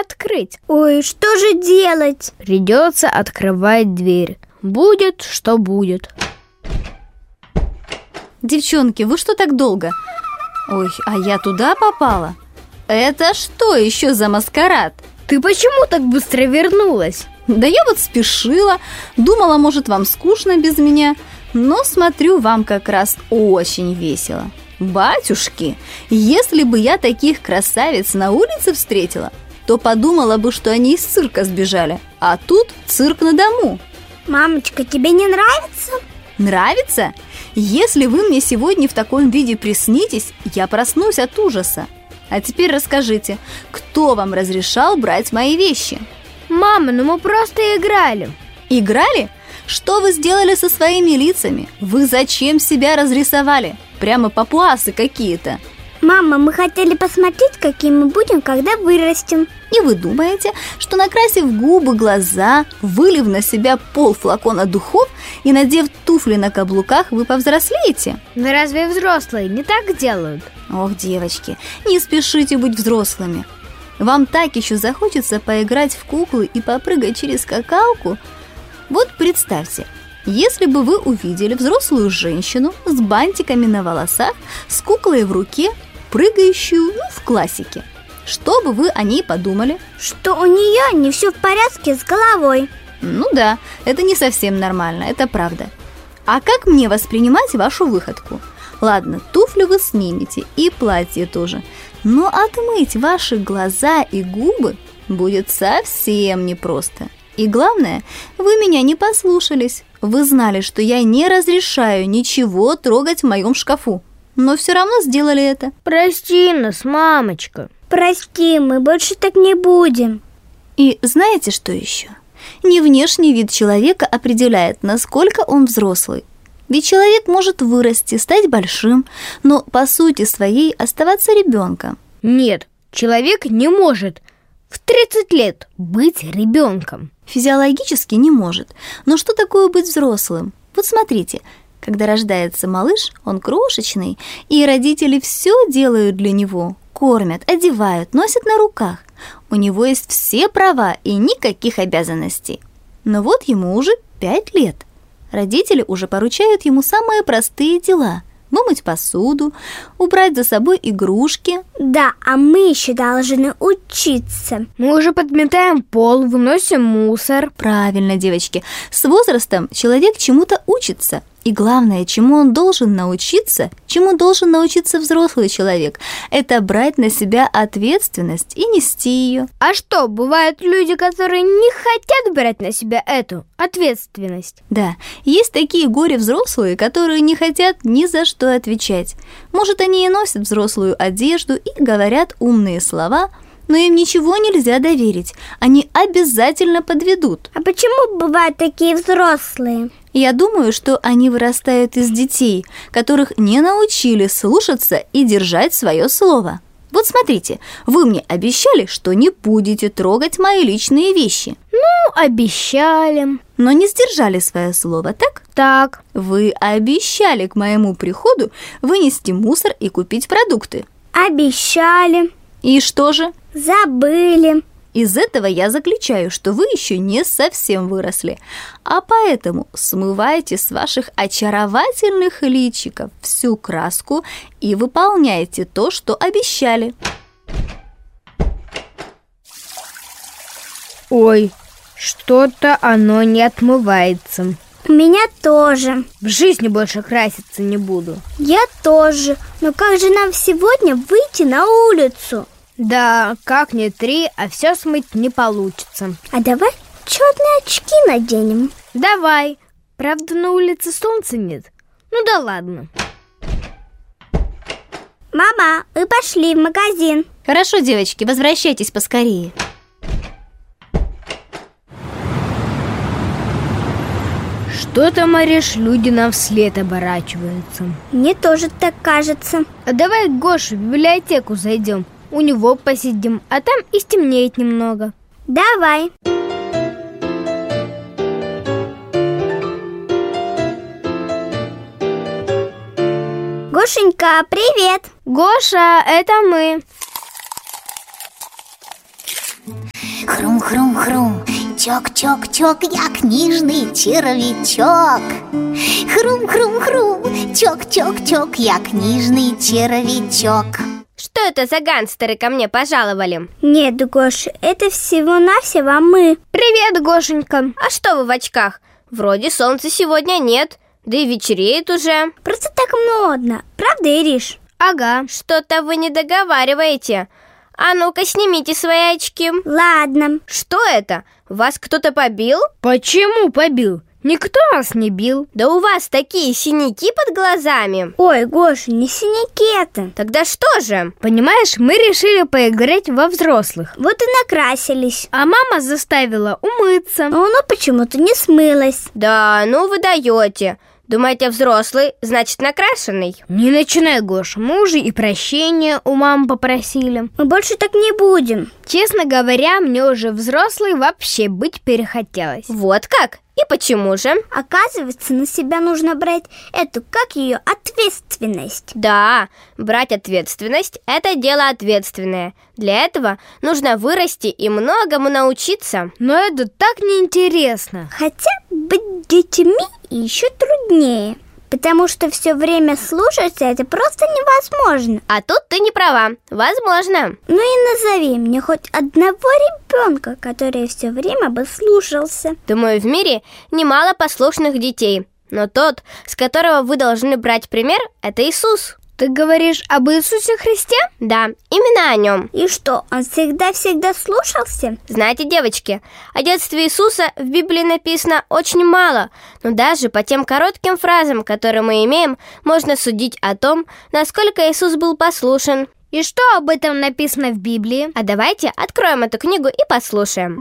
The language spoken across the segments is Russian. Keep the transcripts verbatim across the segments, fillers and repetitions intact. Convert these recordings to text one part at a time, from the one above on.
открыть. Ой, что же делать? Придется открывать дверь. Будет, что будет. Девчонки, вы что так долго? Ой, а я туда попала? Это что еще за маскарад? Ты почему так быстро вернулась? Да я вот спешила. Думала, может, вам скучно без меня. Но смотрю, вам как раз очень весело. Батюшки, если бы я таких красавиц на улице встретила, то подумала бы, что они из цирка сбежали. А тут цирк на дому. Мамочка, тебе не нравится? Нравится? Если вы мне сегодня в таком виде приснитесь, я проснусь от ужаса. А теперь расскажите, кто вам разрешал брать мои вещи? Мама, ну мы просто играли. Играли? Что вы сделали со своими лицами? Вы зачем себя разрисовали? Прямо папуасы какие-то. Мама, мы хотели посмотреть, какие мы будем, когда вырастем. И вы думаете, что накрасив губы, глаза, вылив на себя полфлакона духов и надев туфли на каблуках, вы повзрослеете? Но разве взрослые не так делают? Ох, девочки, не спешите быть взрослыми. Вам так еще захочется поиграть в куклы и попрыгать через скакалку? Вот представьте, если бы вы увидели взрослую женщину с бантиками на волосах, с куклой в руке, прыгающую, ну, в классике, что бы вы о ней подумали? Что у нее не все в порядке с головой. Ну да, это не совсем нормально, это правда. А как мне воспринимать вашу выходку? Ладно, туфли вы снимете и платье тоже, но отмыть ваши глаза и губы будет совсем непросто. И главное, вы меня не послушались. Вы знали, что я не разрешаю ничего трогать в моем шкафу, но все равно сделали это. Прости нас, мамочка. Прости, мы больше так не будем. И знаете, что еще? Не внешний вид человека определяет, насколько он взрослый. Ведь человек может вырасти, стать большим, но по сути своей оставаться ребенком. Нет, человек не может в тридцать лет быть ребенком. Физиологически не может. Но что такое быть взрослым? Вот смотрите, когда рождается малыш, он крошечный, и родители все делают для него. Кормят, одевают, носят на руках. У него есть все права и никаких обязанностей. Но вот ему уже пять лет. Родители уже поручают ему самые простые дела: вымыть посуду, убрать за собой игрушки. Да, а мы еще должны учиться. Мы уже подметаем пол, выносим мусор. Правильно, девочки. С возрастом человек чему-то учится. И главное, чему он должен научиться, чему должен научиться взрослый человек, это брать на себя ответственность и нести ее. А что, бывают люди, которые не хотят брать на себя эту ответственность? Да, есть такие горе-взрослые, которые не хотят ни за что отвечать. Может, они и носят взрослую одежду и говорят умные слова, но им ничего нельзя доверить. Они обязательно подведут. А почему бывают такие взрослые? Я думаю, что они вырастают из детей, которых не научили слушаться и держать свое слово. Вот смотрите, вы мне обещали, что не будете трогать мои личные вещи. Ну, обещали. Но не сдержали свое слово, так? Так. Вы обещали к моему приходу вынести мусор и купить продукты. Обещали. И что же? Забыли. Из этого я заключаю, что вы еще не совсем выросли, а поэтому смывайте с ваших очаровательных личиков всю краску и выполняйте то, что обещали. Ой, что-то оно не отмывается. У меня тоже. В жизни больше краситься не буду. Я тоже. Но как же нам сегодня выйти на улицу? Да, как ни три, а все смыть не получится. А давай черные очки наденем. Давай. Правда, на улице солнца нет. Ну да ладно. Мама, мы пошли в магазин. Хорошо, девочки, возвращайтесь поскорее. Что-то, Мариш, люди нам вслед оборачиваются. Мне тоже так кажется. А давай к Гоше в библиотеку зайдем. У него посидим, а там и стемнеет немного. Давай. Гошенька, привет. Гоша, это мы. Хрум-хрум-хрум, чок-чок-чок, я книжный червячок. Хрум-хрум-хрум, чок-чок-чок, я книжный червячок. Что это за гангстеры ко мне пожаловали? Нет, Гоша, это всего-навсего мы. Привет, Гошенька. А что вы в очках? Вроде солнца сегодня нет, да и вечереет уже. Просто так модно, правда, Ириш? Ага. Что-то вы не договариваете. А ну-ка, снимите свои очки. Ладно. Что это? Вас кто-то побил? Почему побил? Никто нас не бил. Да у вас такие синяки под глазами. Ой, Гоша, не синяки это. Тогда что же? Понимаешь, мы решили поиграть во взрослых. Вот и накрасились. А мама заставила умыться. Но оно почему-то не смылось. Да, ну вы даете. Думаете, взрослый, значит накрашенный? Не начинай, Гоша, мы уже и прощения у мамы попросили. Мы больше так не будем. Честно говоря, мне уже взрослой вообще быть перехотелось. Вот как? И почему же? Оказывается, на себя нужно брать эту, как ее, ответственность. Да, брать ответственность – это дело ответственное. Для этого нужно вырасти и многому научиться. Но это так неинтересно. Хотя быть детьми еще труднее, потому что все время слушаться это просто невозможно. А тут ты не права. Возможно. Ну и назови мне хоть одного ребенка, который все время бы слушался. Думаю, в мире немало послушных детей. Но тот, с которого вы должны брать пример, это Иисус. Ты говоришь об Иисусе Христе? Да, именно о нем. И что, он всегда-всегда слушался? Знаете, девочки, о детстве Иисуса в Библии написано очень мало. Но даже по тем коротким фразам, которые мы имеем, можно судить о том, насколько Иисус был послушен. И что об этом написано в Библии? А давайте откроем эту книгу и послушаем.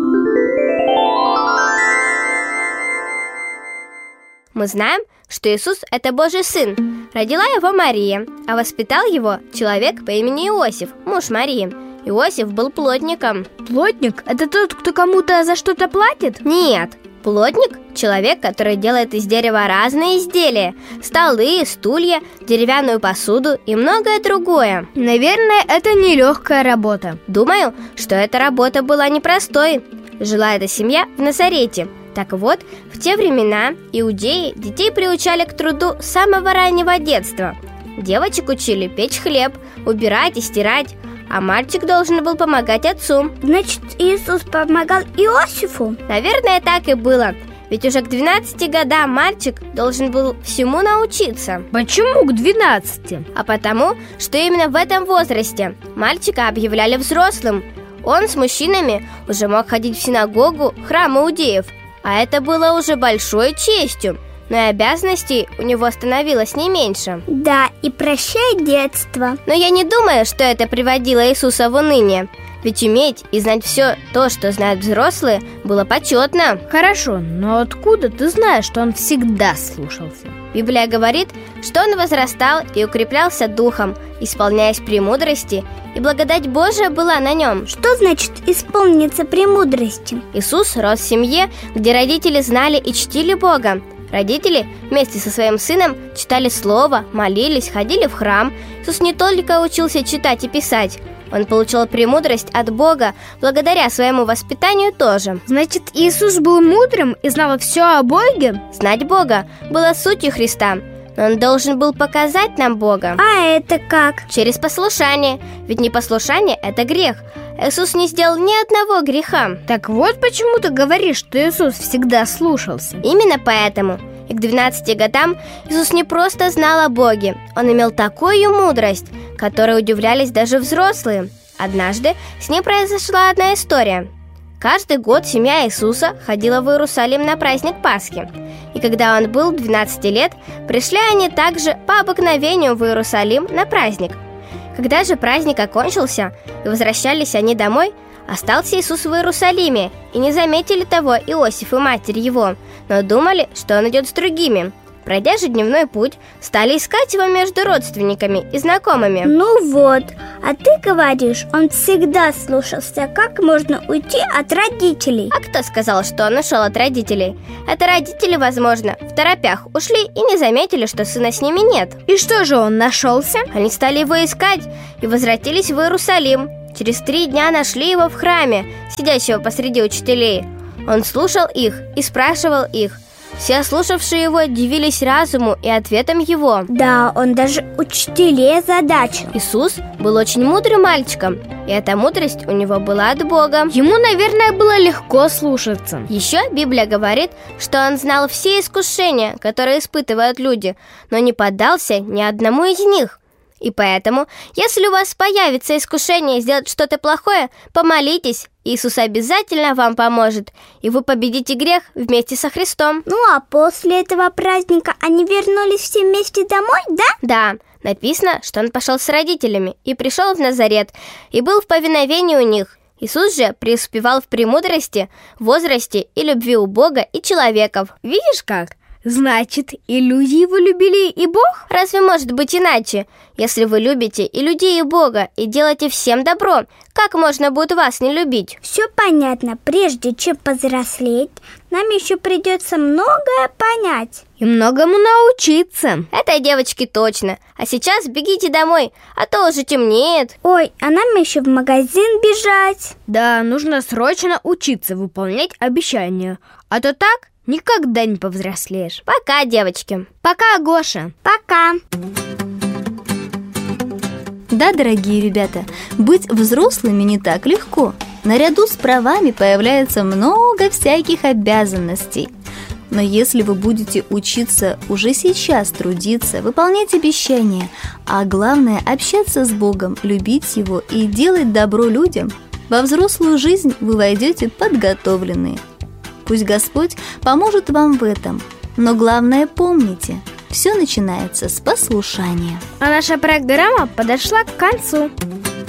Мы знаем, что Иисус – это Божий Сын. Родила его Мария, а воспитал его человек по имени Иосиф, муж Марии. Иосиф был плотником. Плотник? Это тот, кто кому-то за что-то платит? Нет, плотник – человек, который делает из дерева разные изделия. Столы, стулья, деревянную посуду и многое другое. Наверное, это нелегкая работа. Думаю, что эта работа была непростой. Жила эта семья в Назарете. Так вот, в те времена иудеи детей приучали к труду с самого раннего детства. Девочек учили печь хлеб, убирать и стирать, а мальчик должен был помогать отцу. Значит, Иисус помогал Иосифу? Наверное, так и было. Ведь уже к двенадцати годам мальчик должен был всему научиться. Почему к двенадцати? А потому, что именно в этом возрасте мальчика объявляли взрослым. Он с мужчинами уже мог ходить в синагогу, храм иудеев. А это было уже большой честью, но и обязанностей у него становилось не меньше. Да, и прощай детство. Но я не думаю, что это приводило Иисуса в уныние. Ведь уметь и знать все то, что знают взрослые, было почетно. Хорошо, но откуда ты знаешь, что он всегда слушался? Библия говорит, что он возрастал и укреплялся духом, исполняясь премудрости, и благодать Божия была на нем. Что значит исполниться премудрости? Иисус рос в семье, где родители знали и чтили Бога. Родители вместе со своим сыном читали Слово, молились, ходили в храм. Иисус не только учился читать и писать, он получил премудрость от Бога благодаря своему воспитанию тоже. Значит, Иисус был мудрым и знал все о Боге? Знать Бога было сутью Христа, но он должен был показать нам Бога. А это как? Через послушание, ведь непослушание – это грех. Иисус не сделал ни одного греха. Так вот почему ты говоришь, что Иисус всегда слушался. Именно поэтому. И к двенадцати годам Иисус не просто знал о Боге, он имел такую мудрость, которой удивлялись даже взрослые. Однажды с ним произошла одна история. Каждый год семья Иисуса ходила в Иерусалим на праздник Пасхи. И когда он был двенадцати лет, пришли они также по обыкновению в Иерусалим на праздник. Когда же праздник окончился и возвращались они домой, остался Иисус в Иерусалиме, и не заметили того Иосиф и матерь его, но думали, что он идет с другими. Пройдя же дневной путь, стали искать его между родственниками и знакомыми. Ну вот, а ты говоришь, он всегда слушался. Как можно уйти от родителей? А кто сказал, что он ушел от родителей? Это родители, возможно, в торопях ушли и не заметили, что сына с ними нет. И что же, он нашелся? Они стали его искать и возвратились в Иерусалим. Через три дня нашли его в храме, сидящего посреди учителей. Он слушал их и спрашивал их. Все слушавшие его дивились разуму и ответам его. Да, он даже учителей озадачил. Иисус был очень мудрым мальчиком, и эта мудрость у него была от Бога. Ему, наверное, было легко слушаться. Еще Библия говорит, что он знал все искушения, которые испытывают люди, но не поддался ни одному из них. И поэтому, если у вас появится искушение сделать что-то плохое, помолитесь, Иисус обязательно вам поможет, и вы победите грех вместе со Христом. Ну а после этого праздника они вернулись все вместе домой, да? Да, написано, что он пошел с родителями и пришел в Назарет, и был в повиновении у них. Иисус же преуспевал в премудрости, возрасте и любви у Бога и человеков. Видишь как? Значит, и люди его любили, и Бог? Разве может быть иначе? Если вы любите и людей, и Бога, и делаете всем добро, как можно будет вас не любить? Все понятно. Прежде чем повзрослеть, нам еще придется многое понять. И многому научиться. Это, девочки, точно. А сейчас бегите домой, а то уже темнеет. Ой, а нам еще в магазин бежать. Да, нужно срочно учиться выполнять обещания. А то так никогда не повзрослеешь. Пока, девочки. Пока, Гоша. Пока. Да, дорогие ребята, быть взрослыми не так легко. Наряду с правами появляется много всяких обязанностей. Но если вы будете учиться уже сейчас трудиться, выполнять обещания, а главное общаться с Богом, любить Его и делать добро людям, во взрослую жизнь вы войдете подготовленные. Пусть Господь поможет вам в этом, но главное помните, все начинается с послушания. А наша программа подошла к концу.